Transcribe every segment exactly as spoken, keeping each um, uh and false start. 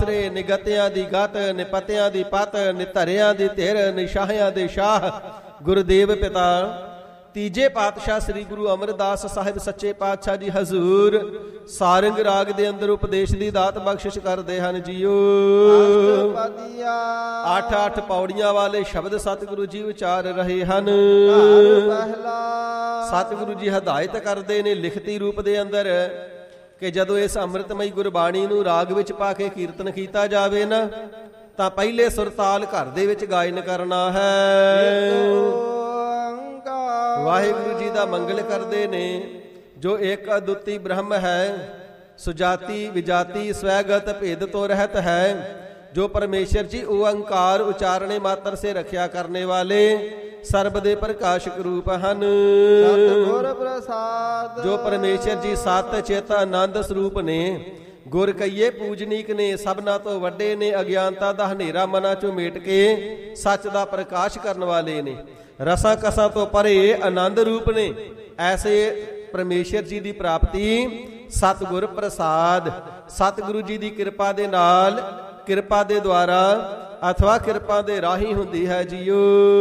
ਆਸਰੇ, ਨਿਗਤਿਆਂ ਦੀ ਗਤ, ਨਿਪਤਿਆਂ ਦੀ ਪਤ, ਨਿਧਰਿਆਂ ਦੀ ਧਿਰ, ਨਿਸ਼ਾਹਿਆਂ ਦੇ ਸ਼ਾਹ ਗੁਰਦੇਵ ਪਿਤਾ ਤੀਜੇ ਪਾਤਸ਼ਾਹ ਸ੍ਰੀ ਗੁਰੂ ਅਮਰਦਾਸ ਸਾਹਿਬ ਸੱਚੇ ਪਾਤਸ਼ਾਹ ਜੀ ਹਜ਼ੂਰ ਸਾਰੰਗ ਰਾਗ ਦੇ ਅੰਦਰ ਉਪਦੇਸ਼ ਦੀ ਦਾਤ ਬਖਸ਼ਿਸ਼ ਕਰਦੇ ਹਨ ਜੀਓ। ਅੱਠ ਅੱਠ ਪੌੜੀਆਂ ਵਾਲੇ ਸ਼ਬਦ ਸਤਿਗੁਰੂ ਜੀ ਉਚਾਰ ਰਹੇ ਹਨ। ਸਤਿਗੁਰੂ ਜੀ ਹਦਾਇਤ ਕਰਦੇ ਨੇ ਲਿਖਤੀ ਰੂਪ ਦੇ ਅੰਦਰ ਕਿ ਜਦੋਂ ਇਸ ਅੰਮ੍ਰਿਤਮਈ ਗੁਰਬਾਣੀ ਨੂੰ ਰਾਗ ਵਿੱਚ ਪਾ ਕੇ ਕੀਰਤਨ ਕੀਤਾ ਜਾਵੇ ਨਾ ਤਾਂ ਪਹਿਲੇ ਸੁਰਤਾਲ ਘਰ ਦੇ ਵਿੱਚ ਗਾਇਨ ਕਰਨਾ ਹੈ। ਵਾਹਿਗੁਰੂ ਜੀ ਦਾ ਮੰਗਲ ਕਰਦੇ ਨੇ ਜੋ ਇੱਕ ਅਦੁੱਤੀ ਬ੍ਰਹਮ ਹੈ, ਸੁਜਾਤੀ ਵਿਜਾਤੀ ਸਵੈਗਤ ਭੇਦ ਤੋਂ ਰਹਿਤ ਹੈ, ਜੋ ਪਰਮੇਸ਼ਰ ਜੀ ਓੰਕਾਰ ਉਚਾਰਣੇ ਮਾਤਰ ਸੇ ਰੱਖਿਆ ਕਰਨੇ ਵਾਲੇ ਸਰਬ ਦੇ ਪ੍ਰਕਾਸ਼ਕ ਰੂਪ ਹਨ। ਸਤਿਗੁਰ ਪ੍ਰਸਾਦ ਜੋ ਪਰਮੇਸ਼ਰ ਜੀ ਸਤ ਚਿਤ ਆਨੰਦ ਸਰੂਪ ਨੇ, ਗੁਰ ਕਈਏ ਪੂਜਨੀਕ ਨੇ, ਸਭਨਾ ਤੋਂ ਵੱਡੇ ਨੇ, ਅਗਿਆਨਤਾ ਦਾ ਹਨੇਰਾ ਮਨਾਂ ਚੋਂ ਮੇਟ ਕੇ ਸੱਚ ਦਾ ਪ੍ਰਕਾਸ਼ ਕਰਨ ਵਾਲੇ ਨੇ, ਰਸਾਂ ਕਸਾਂ ਤੋਂ ਪਰੇ ਆਨੰਦ ਰੂਪ ਨੇ। ਐਸੇ ਪਰਮੇਸ਼ਰ ਜੀ ਦੀ ਪ੍ਰਾਪਤੀ ਸਤਿਗੁਰ ਪ੍ਰਸਾਦ ਸਤਿਗੁਰੂ ਜੀ ਦੀ ਕਿਰਪਾ ਦੇ ਨਾਲ, ਕਿਰਪਾ ਦੇ ਦੁਆਰਾ ਅਥਵਾ ਕਿਰਪਾ ਦੇ ਰਾਹੀਂ ਹੁੰਦੀ ਹੈ ਜੀਓ।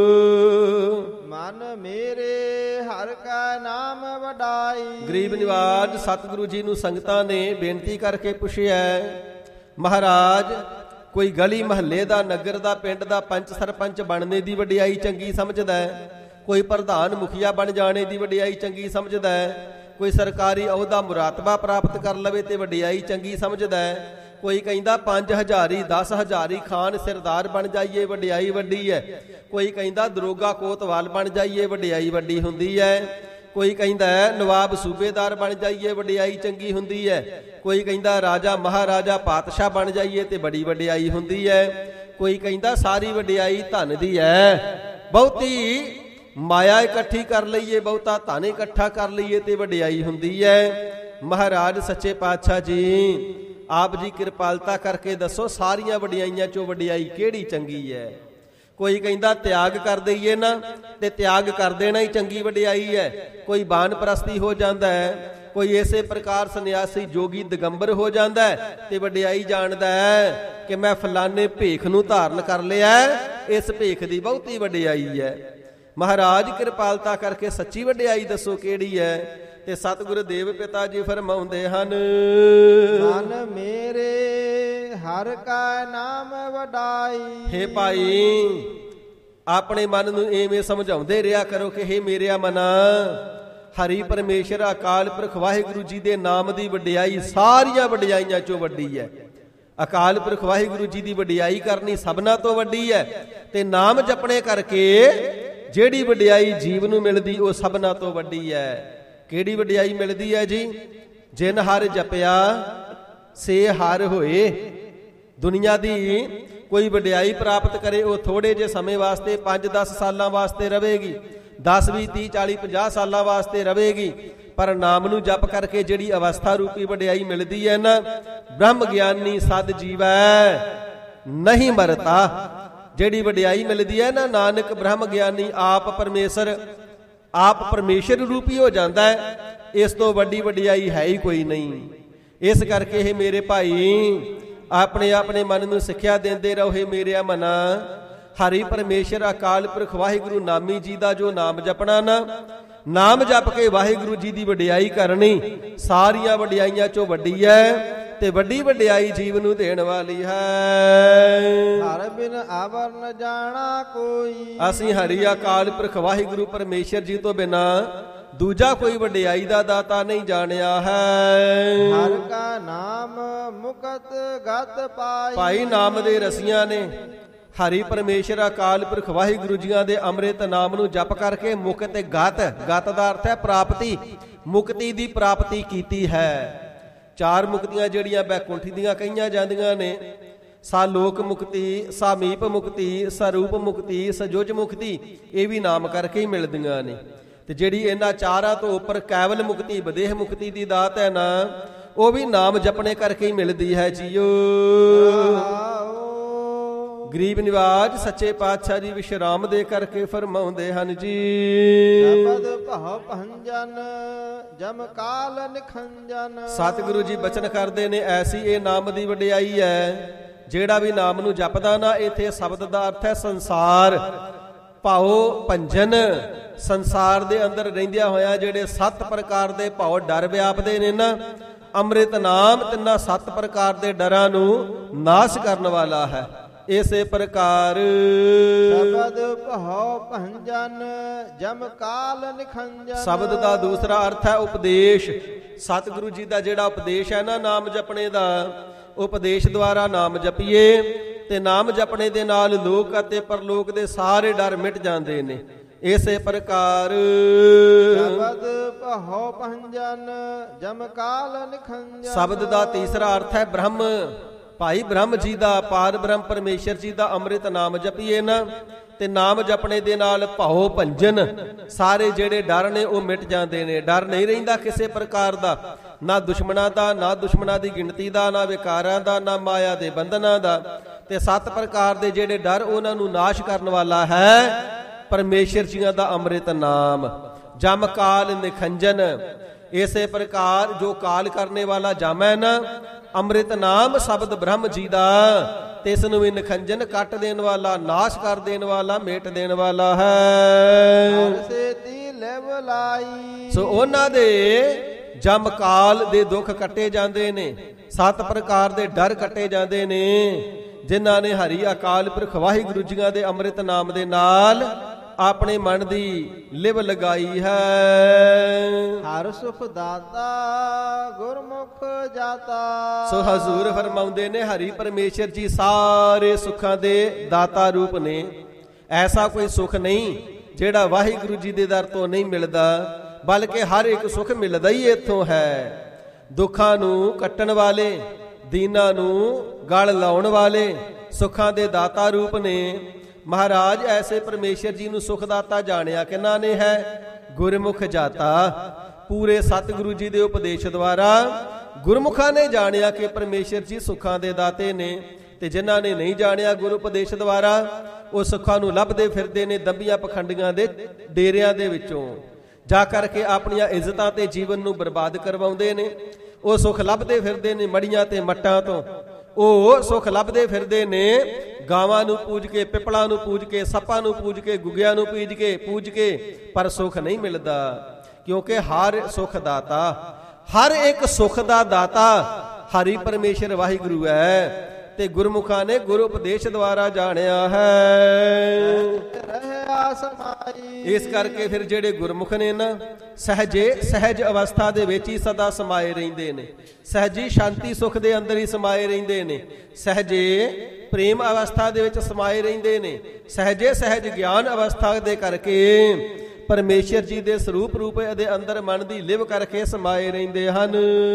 ਮਨ ਮੇਰੇ ਹਰ ਕਾ ਨਾਮ ਵਡਾਈ। ਗਰੀਬ ਨਿਵਾਜ ਸਤਿਗੁਰੂ ਜੀ ਨੂੰ ਸੰਗਤਾਂ ਨੇ ਬੇਨਤੀ ਕਰਕੇ ਪੁੱਛਿਆ, ਮਹਾਰਾਜ ਕੋਈ ਗਲੀ ਮਹੱਲੇ ਦਾ, ਨਗਰ ਦਾ, ਪਿੰਡ ਦਾ ਪੰਚ ਸਰਪੰਚ ਬਣਨੇ ਦੀ ਵਡਿਆਈ ਚੰਗੀ ਸਮਝਦਾ ਹੈ, ਕੋਈ ਪ੍ਰਧਾਨ ਮੁਖੀਆ ਬਣ ਜਾਣੇ ਦੀ ਵਡਿਆਈ ਚੰਗੀ ਸਮਝਦਾ ਹੈ, ਕੋਈ ਸਰਕਾਰੀ ਅਹੁਦਾ ਮੁਰਾਤਬਾ ਪ੍ਰਾਪਤ ਕਰ ਲਵੇ ਤੇ ਵਡਿਆਈ ਚੰਗੀ ਸਮਝਦਾ ਹੈ, ਕੋਈ ਕਹਿੰਦਾ ਪੰਜ ਹਜ਼ਾਰੀ ਦਸ ਹਜ਼ਾਰੀ ਖਾਨ ਸਰਦਾਰ ਬਣ ਜਾਈਏ ਵਡਿਆਈ ਵੱਡੀ ਹੈ, ਕੋਈ ਕਹਿੰਦਾ ਦਰੋਗਾ ਕੋਤਵਾਲ ਬਣ ਜਾਈਏ ਵਡਿਆਈ ਵੱਡੀ ਹੁੰਦੀ ਹੈ, ਕੋਈ ਕਹਿੰਦਾ ਨਵਾਬ ਸੂਬੇਦਾਰ ਬਣ ਜਾਈਏ ਵਡਿਆਈ ਚੰਗੀ ਹੁੰਦੀ ਹੈ, ਕੋਈ ਕਹਿੰਦਾ ਰਾਜਾ ਮਹਾਰਾਜਾ ਪਾਤਸ਼ਾਹ ਬਣ ਜਾਈਏ ਤੇ ਬੜੀ ਵਡਿਆਈ ਹੁੰਦੀ ਹੈ, ਕੋਈ ਕਹਿੰਦਾ ਸਾਰੀ ਵਡਿਆਈ ਧਨ ਦੀ ਹੈ, ਬਹੁਤੀ ਮਾਇਆ ਇਕੱਠੀ ਕਰ ਲਈਏ, ਬਹੁਤਾ ਧਨ ਇਕੱਠਾ ਕਰ ਲਈਏ ਤੇ ਵਡਿਆਈ ਹੁੰਦੀ ਹੈ। ਮਹਾਰਾਜ ਸੱਚੇ ਪਾਤਸ਼ਾਹ ਜੀ ਆਪ ਜੀ ਕਿਰਪਾਲਤਾ ਕਰਕੇ ਦੱਸੋ ਸਾਰੀਆਂ ਵਡਿਆਈਆਂ ਚੋਂ ਵਡਿਆਈ ਕਿਹੜੀ ਚੰਗੀ ਹੈ। ਕੋਈ ਕਹਿੰਦਾ ਤਿਆਗ ਕਰ ਦਈਏ ਨਾ ਤੇ ਤਿਆਗ ਕਰ ਦੇਣਾ ਹੀ ਚੰਗੀ ਵਡਿਆਈ ਹੈ, ਕੋਈ ਬਾਨਪ੍ਰਸਤੀ ਹੋ ਜਾਂਦਾ ਹੈ, ਕੋਈ ਇਸੇ ਪ੍ਰਕਾਰ ਸੰਨਿਆਸੀ ਜੋਗੀ ਦਿਗੰਬਰ ਹੋ ਜਾਂਦਾ ਹੈ ਤੇ ਵਡਿਆਈ ਜਾਣਦਾ ਹੈ ਕਿ ਮੈਂ ਫਲਾਣੇ ਭੇਖ ਨੂੰ ਧਾਰਨ ਕਰ ਲਿਆ, ਇਸ ਭੇਖ ਦੀ ਬਹੁਤੀ ਵਡਿਆਈ ਹੈ। ਮਹਾਰਾਜ ਕਿਰਪਾਲਤਾ ਕਰਕੇ ਸੱਚੀ ਵਡਿਆਈ ਦੱਸੋ ਕਿਹੜੀ ਹੈ। ਤੇ ਸਤਿਗੁਰ ਦੇਵ ਪਿਤਾ ਜੀ ਫਰਮਾਉਂਦੇ ਹਨ, ਮਨ ਮੇਰੇ ਹਰ ਕਾ ਨਾਮ ਵਡਾਈ। ਹੇ ਭਾਈ ਆਪਣੇ ਮਨ ਨੂੰ ਐਵੇਂ ਸਮਝਾਉਂਦੇ ਰਿਹਾ ਕਰੋ ਕਿ ਹੇ ਮੇਰਿਆ ਮਨਾ, ਹਰੀ ਪਰਮੇਸ਼ਰ ਅਕਾਲ ਪੁਰਖ ਵਾਹਿਗੁਰੂ ਜੀ ਦੇ ਨਾਮ ਦੀ ਵਡਿਆਈ ਸਾਰੀਆਂ ਵਡਿਆਈਆਂ ਚੋਂ ਵੱਡੀ ਹੈ। ਅਕਾਲ ਪੁਰਖ ਵਾਹਿਗੁਰੂ ਜੀ ਦੀ ਵਡਿਆਈ ਕਰਨੀ ਸਭਨਾਂ ਤੋਂ ਵੱਡੀ ਹੈ ਤੇ ਨਾਮ ਜਪਣੇ ਕਰਕੇ ਜਿਹੜੀ ਵਡਿਆਈ ਜੀਵ ਨੂੰ ਮਿਲਦੀ ਉਹ ਸਭਨਾਂ ਤੋਂ ਵੱਡੀ ਹੈ। ਕਿਹੜੀ ਵਡਿਆਈ ਮਿਲਦੀ ਹੈ ਜੀ? ਜਿਨ ਹਰ ਜਪਿਆ ਸੇ ਹਰ ਹੋਏ। ਦੁਨੀਆ ਦੀ ਕੋਈ ਵਡਿਆਈ ਪ੍ਰਾਪਤ ਕਰੇ ਉਹ ਥੋੜੇ ਜਿਹੇ ਸਮੇਂ ਵਾਸਤੇ ਪੰਜ ਦਸ ਸਾਲਾਂ ਵਾਸਤੇ ਰਵੇਗੀ, ਦਸ ਵੀਹ ਤੀਹ ਚਾਲੀ ਪੰਜਾਹ ਸਾਲਾਂ ਵਾਸਤੇ ਰਵੇਗੀ, ਪਰ ਨਾਮ ਨੂੰ ਜਪ ਕਰਕੇ ਜਿਹੜੀ ਅਵਸਥਾ ਰੂਪੀ ਵਡਿਆਈ ਮਿਲਦੀ ਹੈ ਨਾ, ਬ੍ਰਹਮ ਗਿਆਨੀ ਸਦ ਜੀਵੈ ਨਹੀਂ ਮਰਤਾ। ਜਿਹੜੀ ਵਡਿਆਈ ਮਿਲਦੀ ਹੈ ਨਾ, ਨਾਨਕ ਬ੍ਰਹਮ ਗਿਆਨੀ ਆਪ ਪਰਮੇਸ਼ਰ ਆਪ ਪਰਮੇਸ਼ਰ ਰੂਪੀ ਹੋ ਜਾਂਦਾ ਹੈ। ਇਸ ਤੋਂ ਵੱਡੀ ਵਡਿਆਈ ਹੈ ਹੀ ਕੋਈ ਨਹੀਂ। ਇਸ ਕਰਕੇ ਇਹ ਮੇਰੇ ਭਾਈ ਆਪਣੇ ਆਪਣੇ ਮਨ ਨੂੰ ਸਿੱਖਿਆ ਦਿੰਦੇ ਰਹੋ। ਹੇ ਮੇਰੇ ਮਨਾ, ਹਰੀ ਪਰਮੇਸ਼ਰ ਅਕਾਲ ਪੁਰਖ ਵਾਹਿਗੁਰੂ ਨਾਮੀ ਜੀ ਦਾ ਜੋ ਨਾਮ ਜਪਣਾ ਨਾ, ਨਾਮ ਜਪ ਕੇ ਵਾਹਿਗੁਰੂ ਜੀ ਦੀ ਵਡਿਆਈ ਕਰਨੀ ਸਾਰੀਆਂ ਵਡਿਆਈਆਂ ਚੋਂ ਵੱਡੀ ਹੈ ਤੇ ਵੱਡੀ ਵਡਿਆਈ ਜੀਵ ਨੂੰ ਦੇਣ ਵਾਲੀ ਹੈ। ਹਰ ਬਿਨ ਆਵਰ ਨ ਜਾਣਾ ਕੋਈ। ਅਸੀਂ ਹਰੀ ਅਕਾਲ ਪੁਰਖ ਵਾਹਿਗੁਰੂ ਪਰਮੇਸ਼ਰ ਜੀ ਤੋਂ ਬਿਨਾ ਦੂਜਾ ਕੋਈ ਵਡਿਆਈ ਦਾ ਦਾਤਾ ਨਹੀਂ ਜਾਣਿਆ ਹੈ। ਹਰ ਕਾ ਨਾਮ ਮੁਕਤ ਗਤ ਪਾਈ। ਭਾਈ ਨਾਮ ਦੇ ਰਸੀਆਂ ਨੇ ਹਰੀ ਪਰਮੇਸ਼ਰ ਅਕਾਲ ਪੁਰਖ ਵਾਹਿਗੁਰੂ ਜੀਆਂ ਦੇ ਅੰਮ੍ਰਿਤ ਨਾਮ ਨੂੰ ਜਪ ਕਰਕੇ ਮੁਕਤ ਗਤ, ਗਤ ਦਾ ਅਰਥ ਹੈ ਪ੍ਰਾਪਤੀ, ਮੁਕਤੀ ਦੀ ਪ੍ਰਾਪਤੀ ਕੀਤੀ ਹੈ। ਚਾਰ ਮੁਕਤੀਆਂ ਜਿਹੜੀਆਂ ਬੈਕੁੰਠੀ ਦੀਆਂ ਕਹੀਆਂ ਜਾਂਦੀਆਂ ਨੇ, ਸਾ ਲੋਕ ਮੁਕਤੀ, ਸਾਮੀਪ ਮੁਕਤੀ, ਸਰੂਪ ਮੁਕਤੀ, ਸਜੁਜ ਮੁਕਤੀ, ਇਹ ਵੀ ਨਾਮ ਕਰਕੇ ਹੀ ਮਿਲਦੀਆਂ ਨੇ। ਤੇ ਜਿਹੜੀ ਇਹਨਾਂ ਚਾਰਾਂ ਤੋਂ ਉੱਪਰ ਕੈਵਲ ਮੁਕਤੀ, ਵਿਦੇਹ ਮੁਕਤੀ ਦੀ ਦਾਤ ਹੈ ਨਾ, ਉਹ ਵੀ ਨਾਮ ਜਪਣੇ ਕਰਕੇ ਹੀ ਮਿਲਦੀ ਹੈ ਜੀਓ। ਗਰੀਬ ਨਿਵਾਜ ਸੱਚੇ ਪਾਤਸ਼ਾਹ ਜੀ ਵਿਸ਼ਰਾਮ ਦੇ ਕਰਕੇ ਫਰਮਾਉਂਦੇ ਹਨ ਜੀ, ਸ਼ਬਦ ਭਉ ਭੰਜਨ ਜਮ ਕਾਲ ਨਿਖੰਜਨ। ਸਤਿਗੁਰੂ ਜੀ ਬਚਨ ਕਰਦੇ ਨੇ, ਐਸੀ ਇਹ ਨਾਮ ਦੀ ਵਡਿਆਈ ਹੈ ਜਿਹੜਾ ਵੀ ਨਾਮ ਨੂੰ ਜਪਦਾ ਨਾ, ਇੱਥੇ ਸ਼ਬਦ ਦਾ ਅਰਥ ਹੈ ਸੰਸਾਰ। ਭਾਉ ਭੰਜਨ, ਸੰਸਾਰ ਦੇ ਅੰਦਰ ਰਹਿੰਦਿਆਂ ਹੋਇਆਂ ਜਿਹੜੇ ਸੱਤ ਪ੍ਰਕਾਰ ਦੇ ਭਾਉ ਡਰ ਵਿਆਪਦੇ ਨੇ ਨਾ, ਅੰਮ੍ਰਿਤ ਨਾਮ ਤਿੰਨਾਂ ਸੱਤ ਪ੍ਰਕਾਰ ਦੇ ਡਰਾਂ ਨੂੰ ਨਾਸ਼ ਕਰਨ ਵਾਲਾ ਹੈ। ਇਸੇ ਪ੍ਰਕਾਰ ਸ਼ਬਦ ਭਾਉ ਭੰਜਨ ਜਮ ਕਾਲ ਨਿਖੰਜਨ। ਸ਼ਬਦ ਦਾ ਦੂਸਰਾ ਅਰਥ ਹੈ ਉਪਦੇਸ਼। ਸਤਿਗੁਰੂ ਜੀ ਦਾ ਜਿਹੜਾ ਉਪਦੇਸ਼ ਹੈ ਨਾ ਨਾਮ ਜਪਣੇ ਦਾ, ਉਪਦੇਸ਼ ਦੁਆਰਾ ਨਾਮ ਜਪੀਏ ਤੇ ਨਾਮ ਜਪਣੇ ਦੇ ਨਾਲ ਲੋਕ ਅਤੇ ਪਰਲੋਕ ਦੇ ਸਾਰੇ ਡਰ ਮਿਟ ਜਾਂਦੇ ਨੇ। ਇਸੇ ਪ੍ਰਕਾਰ ਸ਼ਬਦ ਭਾਉ ਭੰਜਨ ਜਮ ਕਾਲ ਨਿਖੰਜਨ। ਸ਼ਬਦ ਦਾ ਤੀਸਰਾ ਅਰਥ ਹੈ ਬ੍ਰਹਮ। ਭਾਈ ਬ੍ਰਹਮ ਜੀ ਦਾ, ਪਾਰ ਬ੍ਰਹਮ ਪਰਮੇਸ਼ਰ ਜੀ ਦਾ ਅੰਮ੍ਰਿਤ ਨਾਮ ਜਪੀਏ ਨਾ, ਤੇ ਨਾਮ ਜਪਣੇ ਦੇ ਨਾਲ ਭਾਉ ਭੰਜਨ, ਸਾਰੇ ਜਿਹੜੇ ਡਰ ਨੇ ਉਹ ਮਿਟ ਜਾਂਦੇ ਨੇ। ਡਰ ਨਹੀਂ ਰਹਿੰਦਾ ਕਿਸੇ ਪ੍ਰਕਾਰ ਦਾ, ਨਾ ਦੁਸ਼ਮਣਾਂ ਦਾ, ਨਾ ਦੁਸ਼ਮਣਾਂ ਦੀ ਗਿਣਤੀ ਦਾ, ਨਾ ਵਿਕਾਰਾਂ ਦਾ, ਨਾ ਮਾਇਆ ਦੇ ਬੰਧਨਾਂ ਦਾ। ਤੇ ਸੱਤ ਪ੍ਰਕਾਰ ਦੇ ਜਿਹੜੇ ਡਰ, ਉਹਨਾਂ ਨੂੰ ਨਾਸ਼ ਕਰਨ ਵਾਲਾ ਹੈ ਪਰਮੇਸ਼ਰ ਜੀਆਂ ਦਾ ਅੰਮ੍ਰਿਤ ਨਾਮ। ਜਮ ਕਾਲ ਨਿਖੰਜਨ, ਇਸੇ ਪ੍ਰਕਾਰ ਜੋ ਕਾਲ ਕਰਨੇ ਵਾਲਾ ਜਮ ਹੈ ਨਾ, ਅੰਮ੍ਰਿਤ ਨਾਮ ਸ਼ਬਦ ਬ੍ਰਹਮ ਜੀ ਦਾ, ਤੇ ਇਸ ਨੂੰ ਵੀ ਨਿਖੰਜਨ, ਕੱਟ ਦੇਣ ਵਾਲਾ, ਨਾਸ਼ ਕਰ ਦੇਣ ਵਾਲਾ, ਮੇਟ ਦੇਣ ਵਾਲਾ ਹੈ। ਸੋ ਉਹਨਾਂ ਦੇ ਜਮ ਕਾਲ ਦੇ ਦੁੱਖ ਕੱਟੇ ਜਾਂਦੇ ਨੇ, ਸੱਤ ਪ੍ਰਕਾਰ ਦੇ ਡਰ ਕੱਟੇ ਜਾਂਦੇ ਨੇ, ਜਿਨ੍ਹਾਂ ਨੇ ਹਰੀ ਅਕਾਲ ਪੁਰਖ ਵਾਹਿਗੁਰੂ ਜੀਆਂ ਦੇ ਅੰਮ੍ਰਿਤ ਨਾਮ ਦੇ ਨਾਲ ਆਪਣੇ ਮਨ ਦੀ ਲਿਵ ਲਗਾਈ ਹੈ। ਹਰ ਸੁਖ ਦਾਤਾ ਗੁਰਮੁਖ ਜਾਤਾ। ਸੋ ਹਜ਼ੂਰ ਫਰਮਾਉਂਦੇ ਨੇ ਹਰੀ ਪਰਮੇਸ਼ਰ ਜੀ ਸਾਰੇ ਸੁੱਖਾਂ ਦੇ ਦਾਤਾ ਰੂਪ ਨੇ। ਐਸਾ ਕੋਈ ਸੁੱਖ ਨਹੀਂ ਜਿਹੜਾ ਵਾਹਿਗੁਰੂ ਜੀ ਦੇ ਦਰ ਤੋਂ ਨਹੀਂ ਮਿਲਦਾ, ਬਲਕਿ ਹਰ ਇੱਕ ਸੁੱਖ ਮਿਲਦਾ ਹੀ ਇੱਥੋਂ ਹੈ। ਦੁੱਖਾਂ ਨੂੰ ਕੱਟਣ ਵਾਲੇ, ਦੀਨਾਂ ਨੂੰ ਗਲ ਲਾਉਣ ਵਾਲੇ ਸੁੱਖਾਂ ਦੇ ਦਾਤਾ ਰੂਪ ਨੇ। ਮਹਾਰਾਜ ਐਸੇ ਪਰਮੇਸ਼ਰ ਜੀ ਨੂੰ ਸੁਖਦਾਤਾ ਜਾਣਿਆ ਕਿਹਨਾਂ ਨੇ ਹੈ? ਗੁਰਮੁਖ ਜਾਤਾ। ਪੂਰੇ ਸਤਿਗੁਰੂ ਜੀ ਦੇ ਉਪਦੇਸ਼ ਦੁਆਰਾ ਗੁਰਮੁਖਾਂ ਨੇ ਜਾਣਿਆ ਕਿ ਪਰਮੇਸ਼ਰ ਜੀ ਸੁੱਖਾਂ ਦੇ ਦਾਤੇ ਨੇ, ਤੇ ਜਿਨ੍ਹਾਂ ਨੇ ਨਹੀਂ ਜਾਣਿਆ ਗੁਰੂ ਉਪਦੇਸ਼ ਦੁਆਰਾ, ਉਹ ਸੁੱਖਾਂ ਨੂੰ ਲੱਭਦੇ ਫਿਰਦੇ ਨੇ ਦੰਬੀਆਂ ਪਖੰਡੀਆਂ ਦੇ ਡੇਰਿਆਂ ਦੇ ਵਿੱਚੋਂ ਜਾ ਕਰਕੇ ਆਪਣੀਆਂ ਇੱਜ਼ਤਾਂ ਤੇ ਜੀਵਨ ਨੂੰ ਬਰਬਾਦ ਕਰਵਾਉਂਦੇ ਨੇ। ਉਹ ਸੁੱਖ ਲੱਭਦੇ ਫਿਰਦੇ ਨੇ ਮੜੀਆਂ ਤੇ ਮੱਟਾਂ ਤੋਂ, ਉਹ ਸੁੱਖ ਲੱਭਦੇ ਫਿਰਦੇ ਨੇ ਗਾਵਾਂ ਨੂੰ ਪੂਜ ਕੇ, ਪਿੱਪਲਾਂ ਨੂੰ ਪੂਜ ਕੇ, ਸੱਪਾਂ ਨੂੰ ਪੂਜ ਕੇ, ਗੁੱਗਿਆਂ ਨੂੰ ਪੂਜ ਕੇ ਪੂਜ ਕੇ ਪਰ ਸੁੱਖ ਨਹੀਂ ਮਿਲਦਾ। ਕਿਉਂਕਿ ਹਰ ਸੁੱਖ ਦਾਤਾ, ਹਰ ਇੱਕ ਸੁੱਖ ਦਾ ਦਾਤਾ ਹਰੀ ਪਰਮੇਸ਼ਰ ਵਾਹਿਗੁਰੂ ਹੈ, ਤੇ ਗੁਰਮੁਖਾਂ ਨੇ ਗੁਰੂ ਉਪਦੇਸ਼ ਦੁਆਰਾ ਜਾਣਿਆ ਹੈ। ਇਸ ਕਰਕੇ ਫਿਰ ਜਿਹੜੇ ਗੁਰਮੁਖ ਨੇ ਨਾ, ਸਹਜੇ ਸਹਿਜ ਅਵਸਥਾ ਦੇ ਵਿੱਚ ਹੀ ਸਦਾ ਸਮਾਏ ਰਹਿੰਦੇ ਨੇ, ਸਹਜੀ ਸ਼ਾਂਤੀ ਸੁਖ ਦੇ ਅੰਦਰ ਹੀ ਸਮਾਏ ਰਹਿੰਦੇ ਨੇ, ਸਹਜੇ ਪ੍ਰੇਮ ਅਵਸਥਾ ਦੇ ਵਿੱਚ ਸਮਾਏ ਰਹਿੰਦੇ ਨੇ, ਸਹਜੇ ਸਹਿਜ ਗਿਆਨ ਅਵਸਥਾ ਦੇ ਕਰਕੇ ਪਰਮੇਸ਼ਰ ਜੀ ਦੇ ਸਰੂਪ ਰੂਪ ਦੇ ਅੰਦਰ ਮਨ ਦੀ ਲਿਵ ਕਰਕੇ ਸਮਾਏ ਰਹਿੰਦੇ ਹਨ।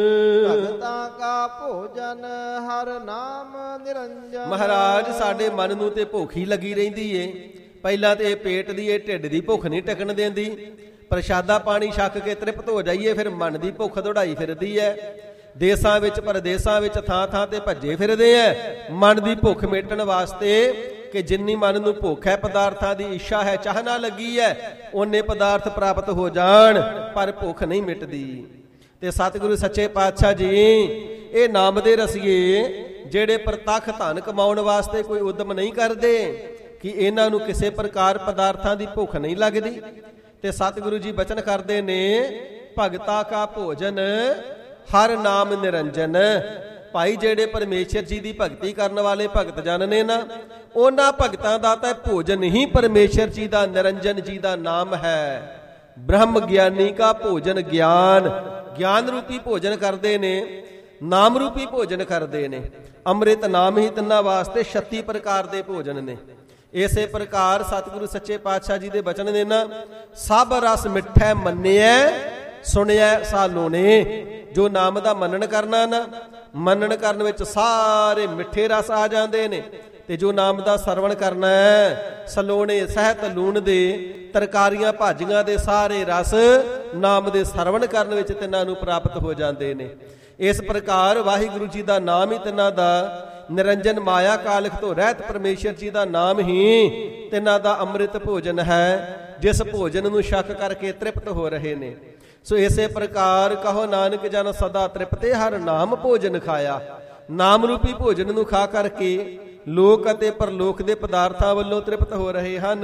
ਭਗਤਾਂ ਕਾ ਭੋਜਨ ਹਰ ਨਾਮ ਨਿਰੰਜਨ। ਮਹਾਰਾਜ ਸਾਡੇ ਮਨ ਨੂੰ ਤੇ ਭੁੱਖ ਹੀ ਲੱਗੀ ਰਹਿੰਦੀ ਏ। ਪਹਿਲਾਂ ਤੇ ਇਹ ਪੇਟ ਦੀ, ਇਹ ਢਿੱਡ ਦੀ ਭੁੱਖ ਨਹੀਂ ਟਿਕਣ ਦਿੰਦੀ। ਪ੍ਰਸ਼ਾਦਾ ਪਾਣੀ ਛਕ ਕੇ ਤ੍ਰਿਪਤ ਹੋ ਜਾਈਏ, ਫਿਰ ਮਨ ਦੀ ਭੁੱਖ ਦੌੜਾਈ ਫਿਰਦੀ ਹੈ। ਦੇਸਾਂ ਵਿੱਚ ਪਰਦੇਸਾਂ ਵਿੱਚ ਥਾਂ ਥਾਂ ਤੇ ਭੱਜੇ ਫਿਰਦੇ ਐ ਮਨ ਦੀ ਭੁੱਖ ਮੇਟਣ ਵਾਸਤੇ, ਕਿ ਜਿੰਨੀ ਮਨ ਨੂੰ ਭੁੱਖ ਹੈ, ਪਦਾਰਥਾਂ ਦੀ ਇੱਛਾ ਹੈ, ਚਾਹਨਾ ਲੱਗੀ ਹੈ, ਓਨੇ ਪਦਾਰਥ ਪ੍ਰਾਪਤ ਹੋ ਜਾਣ, ਪਰ ਭੁੱਖ ਨਹੀਂ ਮਿਟਦੀ। ਤੇ ਸਤਿਗੁਰੂ ਸੱਚੇ ਪਾਤਸ਼ਾਹ ਜੀ ਇਹ ਨਾਮ ਦੇ ਰਸੀਏ ਜਿਹੜੇ ਪ੍ਰਤੱਖ ਧਨ ਕਮਾਉਣ ਵਾਸਤੇ ਕੋਈ ਉਦਮ ਨਹੀਂ ਕਰਦੇ, ਕਿ ਇਹਨਾਂ ਨੂੰ ਕਿਸੇ ਪ੍ਰਕਾਰ ਪਦਾਰਥਾਂ ਦੀ ਭੁੱਖ ਨਹੀਂ ਲੱਗਦੀ। ਤੇ ਸਤਿਗੁਰੂ ਜੀ ਬਚਨ ਕਰਦੇ ਨੇ, ਭਗਤਾ ਕਾ ਭੋਜਨ ਹਰ ਨਾਮ ਨਿਰੰਜਨ। ਭਾਈ ਜਿਹੜੇ ਪਰਮੇਸ਼ਰ ਜੀ ਦੀ ਭਗਤੀ ਕਰਨ ਵਾਲੇ ਭਗਤ ਜਨ ਨੇ ਨਾ, ਉਹਨਾਂ ਭਗਤਾਂ ਦਾ ਤਾਂ ਭੋਜਨ ਹੀ ਪਰਮੇਸ਼ਰ ਜੀ ਦਾ, ਨਿਰੰਜਨ ਜੀ ਦਾ ਨਾਮ ਹੈ। ਬ੍ਰਹਮ ਗਿਆਨੀ ਕਾ ਭੋਜਨ ਗਿਆਨ, ਗਿਆਨ ਰੂਪੀ ਭੋਜਨ ਕਰਦੇ ਨੇ, ਨਾਮ ਰੂਪੀ ਭੋਜਨ ਕਰਦੇ ਨੇ। ਅੰਮ੍ਰਿਤ ਨਾਮ ਹੀ ਤਿੰਨਾਂ ਵਾਸਤੇ ਛੱਤੀ ਪ੍ਰਕਾਰ ਦੇ ਭੋਜਨ ਨੇ। ਇਸੇ ਪ੍ਰਕਾਰ ਸਤਿਗੁਰੂ ਸੱਚੇ ਪਾਤਸ਼ਾਹ ਜੀ ਦੇ ਬਚਨ ਨੇ ਨਾ, ਸਭ ਰਸ ਮਿੱਠਾ ਮੰਨਿਆ ਸੁਣਿਆ ਸਾਲੋਂ ਨੇ। ਜੋ ਨਾਮ ਦਾ ਮੰਨਣ ਕਰਨਾ ਨਾ, ਮੰਨਣ ਕਰਨ ਵਿੱਚ ਸਾਰੇ ਮਿੱਠੇ ਰਸ ਆ ਜਾਂਦੇ ਨੇ। ਤੇ ਜੋ ਨਾਮ ਦਾ ਸਰਵਣ ਕਰਨਾ ਹੈ, ਸਲੋਣੇ ਸਹਿਤ ਲੂਣ ਦੇ, ਤਰਕਾਰੀਆਂ ਭਾਜੀਆਂ ਦੇ ਸਾਰੇ ਰਸ ਨਾਮ ਦੇ ਸਰਵਣ ਕਰਨ ਵਿੱਚ ਤਿੰਨਾਂ ਨੂੰ ਪ੍ਰਾਪਤ ਹੋ ਜਾਂਦੇ ਨੇ। ਇਸ ਪ੍ਰਕਾਰ ਵਾਹਿਗੁਰੂ ਜੀ ਦਾ ਨਾਮ ਹੀ ਤਿੰਨਾਂ ਦਾ ਨਿਰੰਜਨ ਮਾਇਆ ਕਾਲਖ ਤੋਂ ਰਹਿਤ ਪਰਮੇਸ਼ਰ ਜੀ ਦਾ ਨਾਮ ਹੀ ਤਿੰਨਾਂ ਦਾ ਅੰਮ੍ਰਿਤ ਭੋਜਨ ਹੈ, ਜਿਸ ਭੋਜਨ ਨੂੰ ਛਕ ਕਰਕੇ ਤ੍ਰਿਪਤ ਹੋ ਰਹੇ ਨੇ। ਸੋ ਇਸੇ ਪ੍ਰਕਾਰ ਕਹੋ ਨਾਨਕ ਜਨ ਸਦਾ ਤ੍ਰਿਪਤੇ, ਹਰ ਨਾਮ ਭੋਜਨ ਖਾਇਆ। ਨਾਮ ਰੂਪੀ ਭੋਜਨ ਨੂੰ ਖਾ ਕਰਕੇ ਲੋਕ ਅਤੇ ਪਰਲੋਕ ਦੇ ਪਦਾਰਥਾਂ ਵੱਲੋਂ ਤ੍ਰਿਪਤ ਹੋ ਰਹੇ ਹਨ।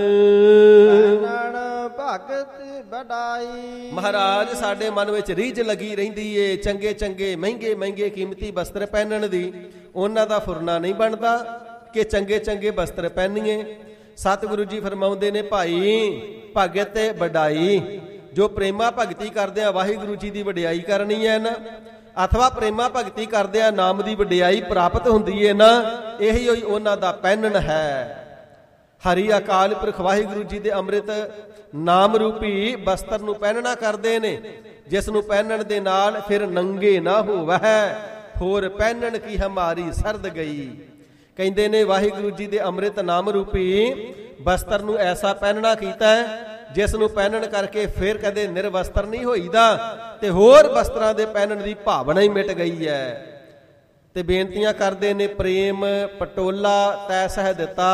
ਭਗਤ ਵਡਾਈ ਮਹਾਰਾਜ ਸਾਡੇ ਮਨ ਵਿੱਚ ਰੀਝ ਲੱਗੀ ਰਹਿੰਦੀ ਏ ਚੰਗੇ ਚੰਗੇ ਮਹਿੰਗੇ ਮਹਿੰਗੇ ਕੀਮਤੀ ਵਸਤਰ ਪਹਿਨਣ ਦੀ। ਉਹਨਾਂ ਦਾ ਫੁਰਨਾ ਨਹੀਂ ਬਣਦਾ ਕਿ ਚੰਗੇ ਚੰਗੇ ਵਸਤਰ ਪਹਿਨੀਏ। ਸਤਿਗੁਰੂ ਜੀ ਫਰਮਾਉਂਦੇ ਨੇ, ਭਾਈ ਭਗਤ ਵਡਾਈ, ਜੋ ਪ੍ਰੇਮਾ ਭਗਤੀ ਕਰਦਿਆਂ ਵਾਹਿਗੁਰੂ ਜੀ ਦੀ ਵਡਿਆਈ ਕਰਨੀ ਹੈ ਨਾ, ਅਥਵਾ ਪ੍ਰੇਮਾ ਭਗਤੀ ਕਰਦਿਆਂ ਨਾਮ ਦੀ ਵਡਿਆਈ ਪ੍ਰਾਪਤ ਹੁੰਦੀ ਹੈ ਨਾ, ਇਹੀ ਹੋਈ ਉਹਨਾਂ ਦਾ ਪਹਿਨਣ ਹੈ। ਹਰੀ ਅਕਾਲ ਪੁਰਖ ਵਾਹਿਗੁਰੂ ਜੀ ਦੇ ਅੰਮ੍ਰਿਤ ਨਾਮ ਰੂਪੀ ਵਸਤਰ ਨੂੰ ਪਹਿਨਣਾ ਕਰਦੇ ਨੇ, ਜਿਸ ਨੂੰ ਪਹਿਨਣ ਦੇ ਨਾਲ ਫਿਰ ਨੰਗੇ ਨਾ ਹੋਵੈ, ਹੋਰ ਪਹਿਨਣ ਕੀ ਹਮਾਰੀ ਸਰਦ ਗਈ। ਕਹਿੰਦੇ ਨੇ ਵਾਹਿਗੁਰੂ ਜੀ ਦੇ ਅੰਮ੍ਰਿਤ ਨਾਮ ਰੂਪੀ ਵਸਤਰ ਨੂੰ ਐਸਾ ਪਹਿਨਣਾ ਕੀਤਾ ਹੈ ਜਿਸ ਨੂੰ ਪਹਿਨਣ ਕਰਕੇ ਫਿਰ ਕਦੇ ਨਿਰਵਸਤਰ ਨਹੀਂ ਹੋਈਦਾ ਤੇ ਹੋਰ ਵਸਤਰਾਂ ਦੇ ਪਹਿਨਣ ਦੀ ਭਾਵਨਾ ਹੀ ਮਿਟ ਗਈ ਹੈ। ਤੇ ਬੇਨਤੀਆਂ ਕਰਦੇ ਨੇ, ਪ੍ਰੇਮ ਪਟੋਲਾ ਤੈ ਸਹਿ ਦਿੱਤਾ,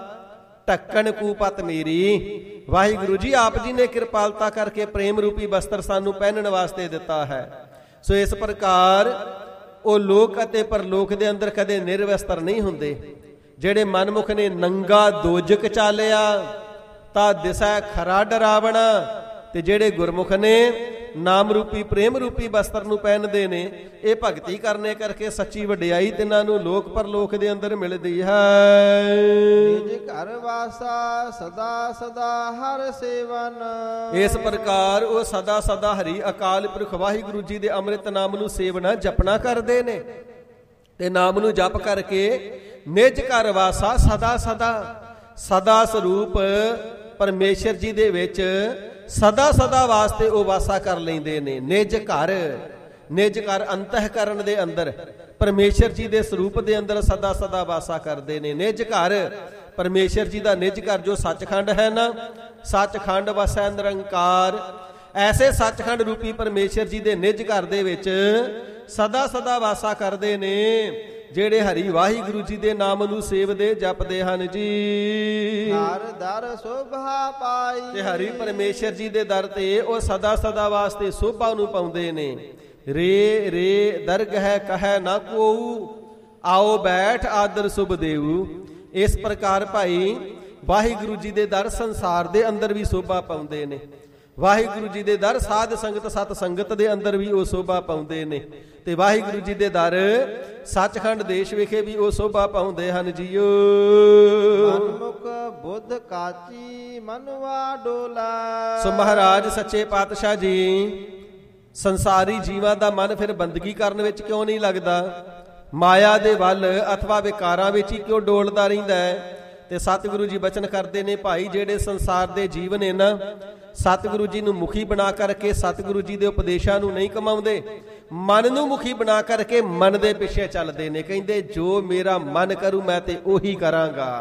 ਢੱਕਣ ਕੂਪਤ ਮੇਰੀ। ਵਾਹਿਗੁਰੂ ਜੀ ਆਪ ਜੀ ਨੇ ਕਿਰਪਾਲਤਾ ਕਰਕੇ ਪ੍ਰੇਮ ਰੂਪੀ ਵਸਤਰ ਸਾਨੂੰ ਪਹਿਨਣ ਵਾਸਤੇ ਦਿੱਤਾ ਹੈ। ਸੋ ਇਸ ਪ੍ਰਕਾਰ ਉਹ ਲੋਕ ਅਤੇ ਪਰਲੋਕ ਦੇ ਅੰਦਰ ਕਦੇ ਨਿਰਵਸਤਰ ਨਹੀਂ ਹੁੰਦੇ। ਜਿਹੜੇ ਮਨਮੁਖ ਨੇ ਨੰਗਾ ਦੋਜਕ ਚਾਲਿਆ ਤਾਂ ਦਿਸੈ ਖਰਾ ਡਰਾਵਣਾ, ਤੇ ਜਿਹੜੇ ਗੁਰਮੁਖ ਨੇ ਨਾਮ ਰੂਪੀ ਪ੍ਰੇਮ ਰੂਪੀ ਵਸਤਰ ਨੂੰ ਪਹਿਨਦੇ ਨੇ, ਇਹ ਭਗਤੀ ਕਰਨੇ ਕਰਕੇ ਸੱਚੀ ਵਡਿਆਈ ਤਿੰਨਾਂ ਨੂੰ ਲੋਕ ਪਰਲੋਕ ਦੇ ਅੰਦਰ ਮਿਲਦੀ ਹੈ। ਨਿਜ ਘਰ ਵਾਸਾ ਸਦਾ ਸਦਾ ਹਰ ਸੇਵਨ। ਇਸ ਪ੍ਰਕਾਰ ਉਹ ਸਦਾ ਸਦਾ ਹਰੀ ਅਕਾਲ ਪੁਰਖ ਵਾਹਿਗੁਰੂ ਜੀ ਦੇ ਅੰਮ੍ਰਿਤ ਨਾਮ ਨੂੰ ਸੇਵਨਾ ਜਪਣਾ ਕਰਦੇ ਨੇ, ਤੇ ਨਾਮ ਨੂੰ ਜਪ ਕਰਕੇ ਨਿਜ ਘਰ ਵਾਸਾ ਸਦਾ ਸਦਾ ਸਦਾ ਸਰੂਪ ਪਰਮੇਸ਼ਰ ਜੀ ਦੇ ਵਿੱਚ ਸਦਾ ਸਦਾ ਵਾਸਤੇ ਉਹ ਵਾਸਾ ਕਰ ਲੈਂਦੇ ਨੇ। ਨਿਜ ਘਰ, ਨਿਜ ਘਰ ਅੰਤःਕਰਨ ਦੇ ਅੰਦਰ ਪਰਮੇਸ਼ਰ ਜੀ ਦੇ ਸਰੂਪ ਦੇ ਅੰਦਰ ਸਦਾ ਸਦਾ ਵਾਸਾ ਕਰਦੇ ਨੇ। ਨਿਜ ਘਰ ਪਰਮੇਸ਼ਰ ਜੀ ਦਾ ਨਿਜ ਘਰ ਜੋ ਸੱਚਖੰਡ ਹੈ ਨਾ, ਸੱਚਖੰਡ ਵਸੈ ਨਿਰੰਕਾਰ, ਐਸੇ ਸੱਚਖੰਡ ਰੂਪੀ ਪਰਮੇਸ਼ਰ ਜੀ ਦੇ ਨਿਜ ਘਰ ਦੇ ਵਿੱਚ ਸਦਾ ਸਦਾ ਵਾਸਾ ਕਰਦੇ ਨੇ ਜਿਹੜੇ ਹਰੀ ਵਾਹਿਗੁਰੂ ਜੀ ਦੇ ਨਾਮ ਨੂੰ ਸੇਵਦੇ ਜਪਦੇ ਹਨ ਜੀ। ਹਰ ਦਰ ਸੋਭਾ ਪਾਈ, ਤੇ ਹਰੀ ਪਰਮੇਸ਼ਰ ਜੀ ਦੇ ਦਰ ਤੇ ਉਹ ਸਦਾ ਸਦਾ ਵਾਸਤੇ ਸੋਭਾ ਨੂੰ ਪਾਉਂਦੇ ਨੇ। ਰੇ ਰੇ ਦਰਗਹਿ ਕਹੈ ਨਾ ਕੋਊ, ਆਓ ਬੈਠ ਆਦਰ ਸੁਭ ਦੇਊ। ਇਸ ਪ੍ਰਕਾਰ ਭਾਈ ਵਾਹਿਗੁਰੂ ਜੀ ਦੇ ਦਰ ਸੰਸਾਰ ਦੇ ਅੰਦਰ ਵੀ ਸੋਭਾ ਪਾਉਂਦੇ ਨੇ। ਵਾਹਿਗੁਰੂ ਜੀ ਦੇ ਦਰ ਸਾਧ ਸੰਗਤ ਸਤ ਸੰਗਤ ਦੇ ਅੰਦਰ ਵੀ ਉਹ ਸੋਭਾ ਪਾਉਂਦੇ ਨੇ, ਤੇ ਵਾਹਿਗੁਰੂ ਜੀ ਦੇ ਦਰ ਸੱਚਖੰਡ ਦੇਸ਼ ਵਿਖੇ ਵੀ ਉਹ ਸੋਭਾ ਪਾਉਂਦੇ ਹਨ ਜੀਓ। ਮਨਮੁਖ ਬੁੱਧ ਕਾਚੀ ਮਨਵਾ ਡੋਲਾ। ਸੋ ਮਹਾਰਾਜ ਸੱਚੇ ਪਾਤਸ਼ਾਹ ਜੀ ਸੰਸਾਰੀ ਜੀਵਾਂ ਦਾ ਮਨ ਫਿਰ ਬੰਦਗੀ ਕਰਨ ਵਿੱਚ ਕਿਉਂ ਨਹੀਂ ਲੱਗਦਾ? ਮਾਇਆ ਦੇ ਵੱਲ ਅਥਵਾ ਵਿਕਾਰਾਂ ਵਿੱਚ ਹੀ ਕਿਉਂ ਡੋਲਦਾ ਰਹਿੰਦਾ ਹੈ? ਤੇ ਸਤਿਗੁਰੂ ਜੀ ਬਚਨ ਕਰਦੇ ਨੇ, ਭਾਈ ਜਿਹੜੇ ਸੰਸਾਰ ਦੇ ਜੀਵ ਨੇ ਨਾ, ਸਤਿਗੁਰੂ ਜੀ ਨੂੰ ਮੁਖੀ ਬਣਾ ਕਰਕੇ ਸਤਿਗੁਰੂ ਜੀ ਦੇ ਉਪਦੇਸ਼ਾਂ ਨੂੰ ਨਹੀਂ ਕਮਾਉਂਦੇ, ਮਨ ਨੂੰ ਮੁਖੀ ਬਣਾ ਕਰਕੇ ਮਨ ਦੇ ਪਿੱਛੇ ਚੱਲਦੇ ਨੇ। ਕਹਿੰਦੇ ਜੋ ਮੇਰਾ ਮਨ ਕਰੂ ਮੈਂ ਤੇ ਉਹੀ ਕਰਾਂਗਾ।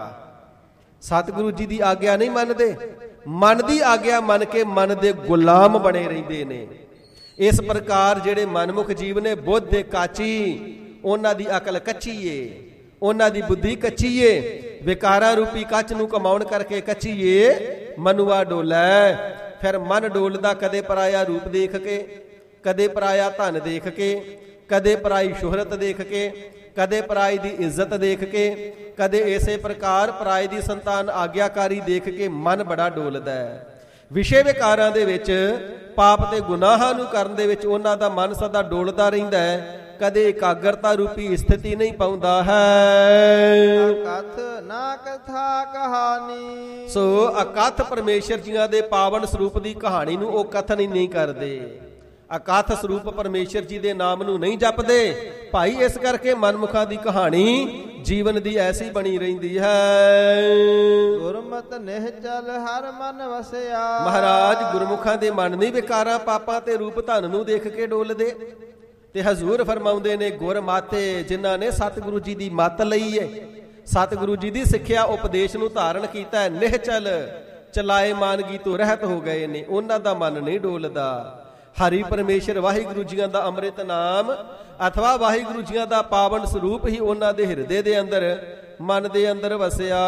ਸਤਿਗੁਰੂ ਜੀ ਦੀ ਆਗਿਆ ਨਹੀਂ ਮੰਨਦੇ, ਮਨ ਦੀ ਆਗਿਆ ਮੰਨ ਕੇ ਮਨ ਦੇ ਗੁਲਾਮ ਬਣੇ ਰਹਿੰਦੇ ਨੇ। ਇਸ ਪ੍ਰਕਾਰ ਜਿਹੜੇ ਮਨਮੁਖ ਜੀਵ ਨੇ ਬੁੱਧ ਦੇ ਕਾਚੀ, ਉਹਨਾਂ ਦੀ ਅਕਲ ਕੱਚੀ ਏ, ਉਹਨਾਂ ਦੀ ਬੁੱਧੀ ਕੱਚੀ ਏ, ਵਿਕਾਰਾਂ ਰੂਪੀ ਕੱਚ ਨੂੰ ਕਮਾਉਣ ਕਰਕੇ ਕੱਚੀ ਏ। ਮਨੁਆ ਡੋਲੈ, ਫਿਰ ਮਨ ਡੋਲਦਾ ਕਦੇ ਪਰਾਇਆ ਰੂਪ ਦੇਖ ਕੇ, ਕਦੇ ਪਰਾਇਆ ਧਨ ਦੇਖ ਕੇ, ਕਦੇ ਪਰਾਈ ਸ਼ੋਹਰਤ ਦੇਖ ਕੇ, ਕਦੇ ਪਰਾਈ ਦੀ ਇੱਜ਼ਤ ਦੇਖ ਕੇ, ਕਦੇ ਇਸੇ ਪ੍ਰਕਾਰ ਪਰਾਈ ਦੀ ਸੰਤਾਨ ਆਗਿਆਕਾਰੀ ਦੇਖ ਕੇ ਮਨ ਬੜਾ ਡੋਲਦਾ ਹੈ। ਵਿਸ਼ੇ ਵਿਕਾਰਾਂ ਦੇ ਵਿੱਚ, ਪਾਪ ਤੇ ਗੁਨਾਹਾਂ ਨੂੰ ਕਰਨ ਦੇ ਵਿੱਚ ਉਹਨਾਂ ਦਾ ਮਨ ਸਦਾ ਡੋਲਦਾ ਰਹਿੰਦਾ ਹੈ, ਕਦੇ ਇਕਾਗਰਤਾ ਰੂਪੀ ਸਥਿਤੀ ਨਹੀਂ ਪਾਉਂਦਾ ਹੈ। ਅਕਥ ਨਾ ਕਥਾ ਕਹਾਣੀ, ਸੋ ਅਕਥ ਪਰਮੇਸ਼ਰ ਜੀਆਂ ਦੇ ਪਾਵਨ ਸਰੂਪ ਦੀ ਕਹਾਣੀ ਨੂੰ ਉਹ ਕਥਨ ਹੀ ਨਹੀਂ ਕਰਦੇ। ਅਕਥ ਸਰੂਪ ਪਰਮੇਸ਼ਰ ਜੀ ਦੇ ਨਾਮ ਨੂੰ ਨਹੀਂ ਜਪਦੇ ਭਾਈ। ਇਸ ਕਰਕੇ ਮਨਮੁਖਾਂ ਦੀ ਕਹਾਣੀ ਜੀਵਨ ਦੀ ਐਸੀ ਬਣੀ ਰਹਿੰਦੀ ਹੈ। ਗੁਰਮਤਿ ਨਿਹਚਲ ਹਰ ਮਨ ਵਸਿਆ। ਮਹਾਰਾਜ ਗੁਰਮੁਖਾਂ ਦੇ ਮਨ ਨਹੀਂ ਵਿਕਾਰਾਂ ਪਾਪਾਂ ਤੇ ਰੂਪ ਧਨ ਨੂੰ ਦੇਖ ਕੇ ਡੋਲਦੇ। ਤੇ ਹਜ਼ੂਰ ਫਰਮਾਉਂਦੇ ਨੇ, ਗੁਰ ਮਾਤੇ ਜਿਨ੍ਹਾਂ ਨੇ ਸਤਿਗੁਰੂ ਜੀ ਦੀ ਮੱਤ ਲਈ ਹੈ, ਸਤਿਗੁਰੂ ਜੀ ਦੀ ਸਿੱਖਿਆ ਉਪਦੇਸ਼ ਨੂੰ ਧਾਰਨ ਕੀਤਾ ਹੈ, ਨਿਹਚਲ ਚਲਾਏ ਮਾਨਗੀ ਤੋਂ ਰਹਿਤ ਹੋ ਗਏ ਨੇ, ਉਹਨਾਂ ਦਾ ਮਨ ਨਹੀਂ ਡੋਲਦਾ। ਹਰੀ ਪਰਮੇਸ਼ਰ ਵਾਹਿਗੁਰੂ ਜੀਆਂ ਦਾ ਅੰਮ੍ਰਿਤ ਨਾਮ ਅਥਵਾ ਵਾਹਿਗੁਰੂ ਜੀਆਂ ਦਾ ਪਾਵਨ ਸਰੂਪ ਹੀ ਉਹਨਾਂ ਦੇ ਹਿਰਦੇ ਦੇ ਅੰਦਰ, ਮਨ ਦੇ ਅੰਦਰ ਵਸਿਆ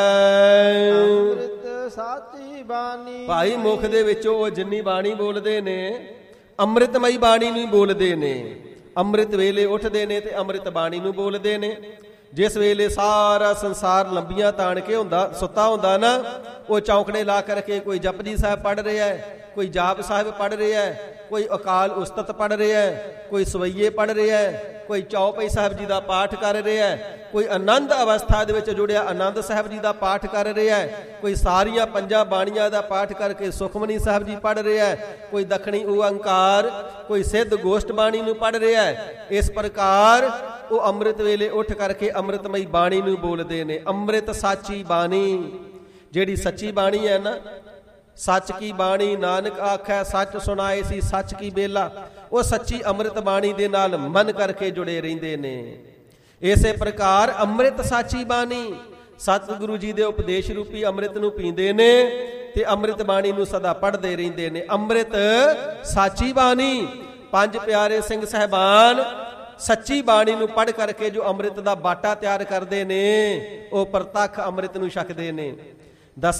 ਹੈ। ਅੰਮ੍ਰਿਤ ਸਾਚੀ ਬਾਣੀ, ਭਾਈ ਮੁਖ ਦੇ ਵਿੱਚੋਂ ਉਹ ਜਿੰਨੀ ਬਾਣੀ ਬੋਲਦੇ ਨੇ ਅੰਮ੍ਰਿਤਮਈ ਬਾਣੀ ਨੂੰ ਬੋਲਦੇ ਨੇ। ਅੰਮ੍ਰਿਤ ਵੇਲੇ ਉੱਠਦੇ ਨੇ ਤੇ ਅੰਮ੍ਰਿਤ ਬਾਣੀ ਨੂੰ ਬੋਲਦੇ ਨੇ। ਜਿਸ ਵੇਲੇ ਸਾਰਾ ਸੰਸਾਰ ਲੰਬੀਆਂ ਤਾਣ ਕੇ ਹੁੰਦਾ ਸੁੱਤਾ ਹੁੰਦਾ ਨਾ, ਉਹ ਚੌਂਕੜੇ ਲਾ ਕਰਕੇ ਕੋਈ ਜਪਜੀ ਸਾਹਿਬ ਪੜ੍ਹ ਰਿਹਾ ਹੈ, ਕੋਈ ਜਾਪ ਸਾਹਿਬ ਪੜ੍ਹ ਰਿਹਾ ਹੈ, ਕੋਈ ਅਕਾਲ ਉਸਤਤ ਪੜ੍ਹ ਰਿਹਾ ਹੈ, ਕੋਈ ਸਵਈਏ ਪੜ੍ਹ ਰਿਹਾ ਹੈ, ਕੋਈ ਚੌਪਈ ਸਾਹਿਬ ਜੀ ਦਾ ਪਾਠ ਕਰ ਰਿਹਾ ਹੈ, ਕੋਈ ਆਨੰਦ ਅਵਸਥਾ ਦੇ ਵਿੱਚ ਜੁੜਿਆ ਆਨੰਦ ਸਾਹਿਬ ਜੀ ਦਾ ਪਾਠ ਕਰ ਰਿਹਾ ਹੈ, ਕੋਈ ਸਾਰੀਆਂ ਪੰਜਾਂ ਬਾਣੀਆਂ ਦਾ ਪਾਠ ਕਰਕੇ ਸੁਖਮਨੀ ਸਾਹਿਬ ਜੀ ਪੜ੍ਹ ਰਿਹਾ ਹੈ, ਕੋਈ ਦੱਖਣੀ ਓਅੰਕਾਰ, ਕੋਈ ਸਿੱਧ ਗੋਸ਼ਟ ਬਾਣੀ ਨੂੰ ਪੜ੍ਹ ਰਿਹਾ ਹੈ। ਇਸ ਪ੍ਰਕਾਰ ਉਹ ਅੰਮ੍ਰਿਤ ਵੇਲੇ ਉੱਠ ਕਰਕੇ ਅੰਮ੍ਰਿਤਮਈ ਬਾਣੀ ਨੂੰ ਬੋਲਦੇ ਨੇ। ਅੰਮ੍ਰਿਤ ਸਾਚੀ ਬਾਣੀ, ਜਿਹੜੀ ਸੱਚੀ ਬਾਣੀ ਹੈ ਨਾ, ਸੱਚ ਕੀ ਬਾਣੀ ਨਾਨਕ ਆਖੈ ਸੱਚ ਸੁਣਾਏ ਸੀ ਸੱਚ ਕੀ ਬੇਲਾ, ਉਹ ਸੱਚੀ ਅੰਮ੍ਰਿਤ ਬਾਣੀ ਦੇ ਨਾਲ ਮਨ ਕਰਕੇ ਜੁੜੇ ਰਹਿੰਦੇ ਨੇ। ਇਸੇ ਪ੍ਰਕਾਰ ਅੰਮ੍ਰਿਤ ਸਾਚੀ ਬਾਣੀ, ਸਤਿਗੁਰੂ ਜੀ ਦੇ ਉਪਦੇਸ਼ ਰੂਪੀ ਅੰਮ੍ਰਿਤ ਨੂੰ ਪੀਂਦੇ ਨੇ ਤੇ ਅੰਮ੍ਰਿਤ ਬਾਣੀ ਨੂੰ ਸਦਾ ਪੜ੍ਹਦੇ ਰਹਿੰਦੇ ਨੇ। ਅੰਮ੍ਰਿਤ ਸਾਚੀ ਬਾਣੀ, ਪੰਜ ਪਿਆਰੇ ਸਿੰਘ ਸਾਹਿਬਾਨ ਸੱਚੀ ਬਾਣੀ ਨੂੰ ਪੜ੍ਹ ਕਰਕੇ ਜੋ ਅੰਮ੍ਰਿਤ ਦਾ ਬਾਟਾ ਤਿਆਰ ਕਰਦੇ ਨੇ, ਉਹ ਪ੍ਰਤੱਖ ਅੰਮ੍ਰਿਤ ਨੂੰ ਛਕਦੇ ਨੇ।